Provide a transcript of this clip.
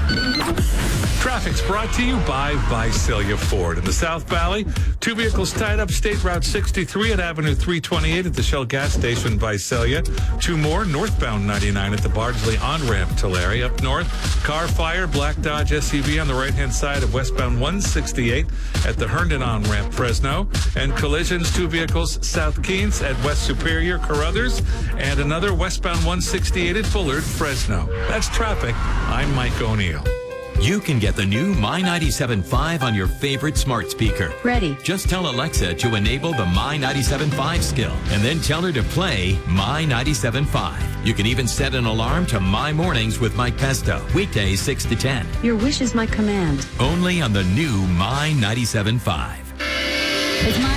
Traffic's brought to you by Visalia Ford. In the South Valley, 2 vehicles tied up State Route 63 at Avenue 328 at the Shell gas station, Visalia. 2 more northbound 99 at the Bardsley on-ramp, Tulare. Up north, car fire, black Dodge SUV on the right-hand side of westbound 168 at the Herndon on-ramp, Fresno. And collisions, 2 vehicles south Keens at West Superior, Carruthers, and another westbound 168 at Bullard, Fresno. That's traffic. I'm Mike O'Neill. You can get the new My 97.5 on your favorite smart speaker. Ready. Just tell Alexa to enable the My 97.5 skill and then tell her to play My 97.5. You can even set an alarm to My Mornings with Mike Pesto, weekdays 6 to 10. Your wish is my command. Only on the new My 97.5. It's my